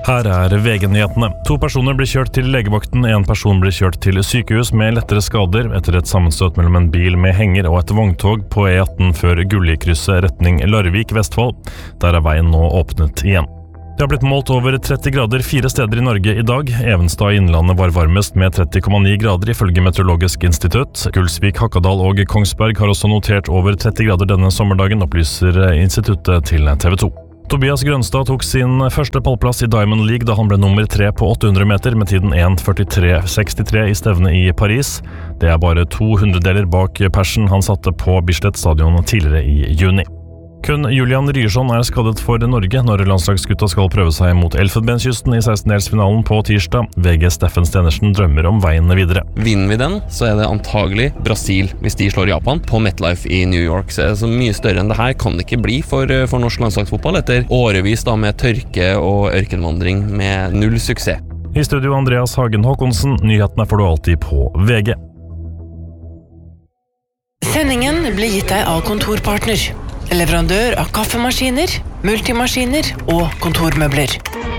Her VG-nyhetene. 2 personer blir kjørt til legevakten, 1 person blir kjørt til sykehus med lettere skader etter et sammenstøt mellom en bil med henger og et vogntog på E18 før Gullikrysset retning Larvik, Vestfold. Der veien nå åpnet igjen. Det har blitt målt over 30 grader 4 steder i Norge i dag. Evenstad i Innlandet var varmest med 30,9 grader ifølge Meteorologisk institutt. Gulsvik, Hakadal og Kongsberg har også notert over 30 grader denne sommerdagen, opplyser instituttet til TV 2. Tobias Grønstad tok sin første pallplass i Diamond League da han ble nummer 3 på 800 meter med tiden 1:43,63 i stevnet i Paris. Det bare 200-deler bak persen han satte på Bislett stadion tidligere i juni. Kun Julian Ryerson skadet for Norge når landslagsgutta skal prøve seg mot Elfenbenskysten i 16-delsfinalen på tirsdag. VG Steffen Stenersen drømmer om veien videre. Vinner vi den, så det antagelig Brasil hvis de slår Japan på MetLife i New York. Så mye større enn det her kan det ikke bli for norsk landslagsfotball etter årevis da med tørke og ørkenvandring med null suksess. I studio Andreas Hagen Håkonsen, nyhetene får du alltid på VG. Sendingen blir gitt deg av Kontorpartner, leverandør av kaffemaskiner, multimaskiner og kontormøbler.